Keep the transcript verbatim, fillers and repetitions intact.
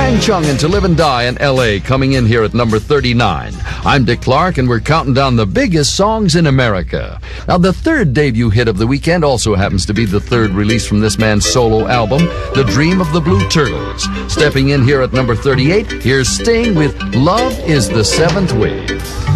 Wang Chung and To Live and Die in L A coming in here at number thirty-nine. I'm Dick Clark, and we're counting down the biggest songs in America. Now, the third debut hit of the weekend also happens to be the third release from this man's solo album, The Dream of the Blue Turtles. Stepping in here at number thirty-eight, here's Sting with Love is the Seventh Wave.